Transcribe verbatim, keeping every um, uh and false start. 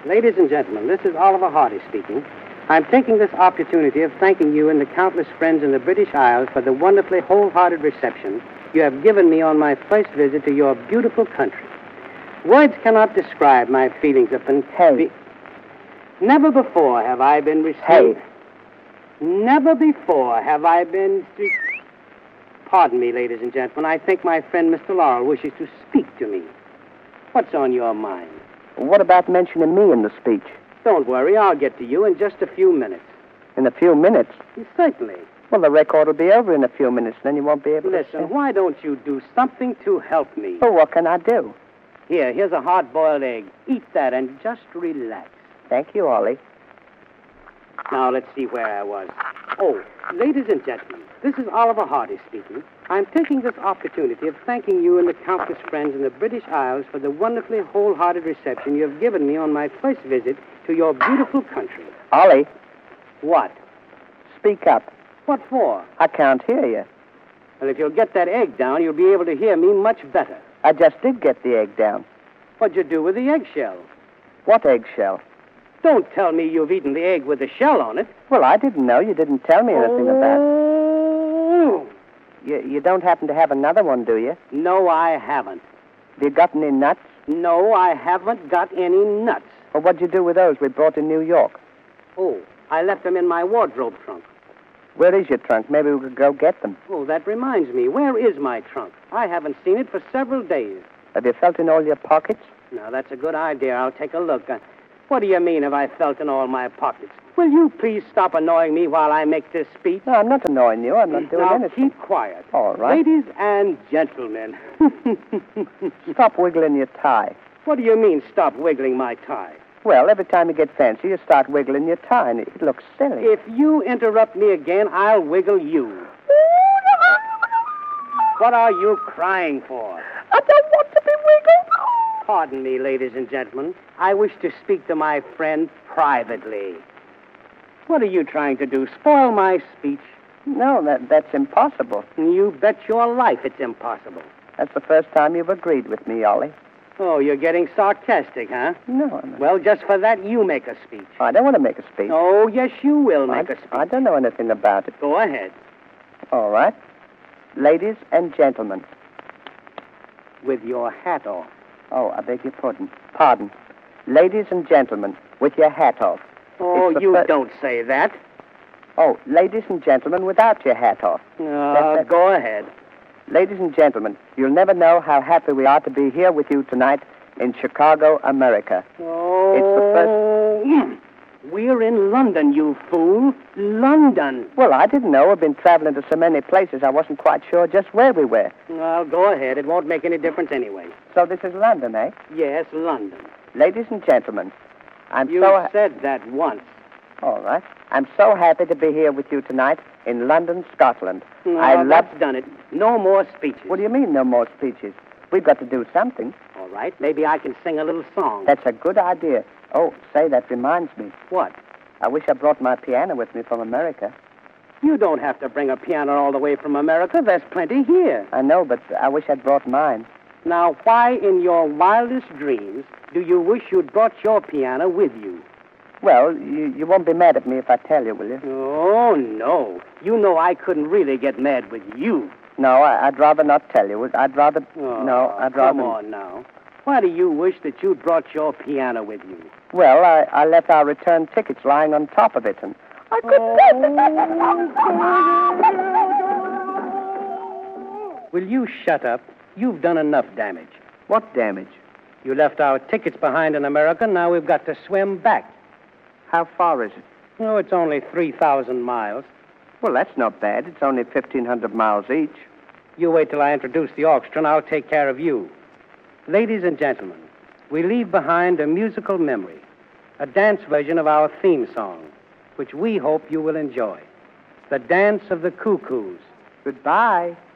Ladies and gentlemen, this is Oliver Hardy speaking. I'm taking this opportunity of thanking you and the countless friends in the British Isles for the wonderfully wholehearted reception you have given me on my first visit to your beautiful country. Words cannot describe my feelings of content. Hey. Never before have I been received. Hey. Never before have I been... Pardon me, ladies and gentlemen. I think my friend Mister Laurel wishes to speak to me. What's on your mind? What about mentioning me in the speech? Don't worry, I'll get to you in just a few minutes. In a few minutes? Certainly. Well, the record will be over in a few minutes, then you won't be able Listen, to... why don't you do something to help me? Oh, what can I do? Here, here's a hard-boiled egg. Eat that and just relax. Thank you, Ollie. Now, let's see where I was. Oh, ladies and gentlemen, this is Oliver Hardy speaking. I'm taking this opportunity of thanking you and the countless friends in the British Isles for the wonderfully wholehearted reception you have given me on my first visit to your beautiful country. Ollie, What? speak up. What for? I can't hear you. Well, if you'll get that egg down, you'll be able to hear me much better. I just did get the egg down. What'd you do with the eggshell? What eggshell? Don't tell me you've eaten the egg with the shell on it. Well, I didn't know. You didn't tell me anything about it. Oh. You, you don't happen to have another one, do you? No, I haven't. Have you got any nuts? No, I haven't got any nuts. Well, what'd you do with those we brought in New York? Oh, I left them in my wardrobe trunk. Where is your trunk? Maybe we could go get them. Oh, that reminds me. Where is my trunk? I haven't seen it for several days. Have you felt in all your pockets? Now, that's a good idea. I'll take a look. Uh, what do you mean, have I felt in all my pockets? Will you please stop annoying me while I make this speech? No, I'm not annoying you. I'm not doing now, anything. keep quiet. All right. Ladies and gentlemen. Stop wiggling your tie. What do you mean, stop wiggling my tie? Well, every time you get fancy, you start wiggling your tie, and it looks silly. If you interrupt me again, I'll wiggle you. What are you crying for? I don't want to be wiggled. Pardon me, ladies and gentlemen. I wish to speak to my friend privately. What are you trying to do? Spoil my speech? No, that, that's impossible. You bet your life it's impossible. That's the first time you've agreed with me, Ollie. Oh, you're getting sarcastic, huh? No, I'm not. Well, just for that, you make a speech. I don't want to make a speech. Oh, yes, you will I, make a speech. I don't know anything about it. Go ahead. All right. Ladies and gentlemen. With your hat off. Oh, I beg your pardon. Pardon. Ladies and gentlemen, with your hat off. Oh, It's the you fir- don't say that. Oh, ladies and gentlemen, without your hat off. Uh, that- go ahead. Ladies and gentlemen, you'll never know how happy we are to be here with you tonight in Chicago, America. Oh. It's the first... We're in London, you fool. London. Well, I didn't know. I've been traveling to so many places, I wasn't quite sure just where we were. Well, go ahead. It won't make any difference anyway. So this is London, eh? Yes, London. Ladies and gentlemen, I'm You so... ha- said that once. All right. I'm so happy to be here with you tonight in London, Scotland. No, I love... that's done it. No more speeches. What do you mean, no more speeches? We've got to do something. All right. Maybe I can sing a little song. That's a good idea. Oh, say, that reminds me. What? I wish I brought my piano with me from America. You don't have to bring a piano all the way from America. There's plenty here. I know, but I wish I'd brought mine. Now, why in your wildest dreams do you wish you'd brought your piano with you? Well, you, you won't be mad at me if I tell you, will you? Oh, no. You know I couldn't really get mad with you. No, I, I'd rather not tell you. I'd rather... Oh, no, I'd come rather... on now. Why do you wish that you'd brought your piano with you? Well, I, I left our return tickets lying on top of it, and I couldn't... Will you shut up? You've done enough damage. What damage? You left our tickets behind in America. Now we've got to swim back. How far is it? Oh, it's only three thousand miles. Well, that's not bad. It's only fifteen hundred miles each. You wait till I introduce the orchestra, and I'll take care of you. Ladies and gentlemen, we leave behind a musical memory, a dance version of our theme song, which we hope you will enjoy. The Dance of the Cuckoos. Goodbye.